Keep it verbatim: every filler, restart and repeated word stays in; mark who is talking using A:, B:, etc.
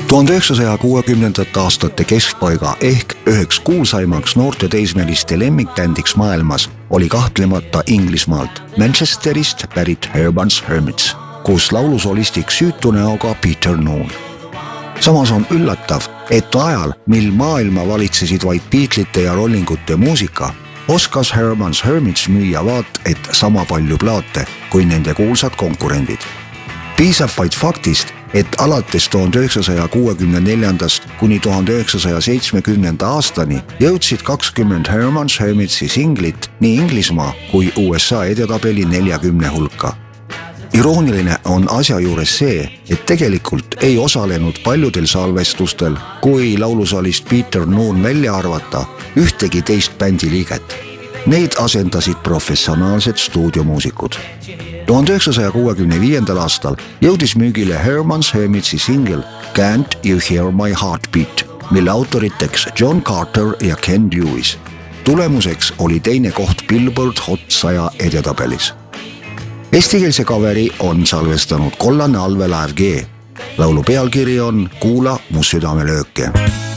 A: tuhande üheksasaja kuuekümnendate aastate keskpaiga ehk üheks kuulsaimaks noorte teismeliste lemmikbändiks maailmas oli kahtlemata Inglismaalt Manchesterist pärit Herman's Hermits, kus laulusolistiks süütu näoga Peter Noon. Samas on üllatav, et ajal, mil maailma valitsesid vaid Beatlesite ja Rollingute muusika, oskas Herman's Hermits müüa vaat et sama palju plaate kui nende kuulsad konkurendid. Piisab vaid faktist, et alates tuhande üheksasaja kuuekümne neljandast kuni tuhande üheksasaja seitsmekümnenda aastani jõudsid kakskümmend Herman's Hermitsi singlit nii Inglismaa kui U S A edetabeli neljakümne hulka. Irooniline on asja juures see, et tegelikult ei osalenud paljudel salvestustel, kui laulusalist Peter Noon välja arvata, ühtegi teist bändi liiget. Neid asendasid professionaalsed stuudiomuusikud. tuhande üheksasaja kuuekümne viiendal aastal jõudis müügile Herman's Hermitsi single Can't You Hear My Heartbeat, mille autoriteks John Carter ja Ken Lewis. Tulemuseks oli teine koht Billboard Hot saja edetabelis. Eestikeelse kaveri on salvestanud Kollane allveelaev G. Laulu pealkiri on Kuula mu südamelööke.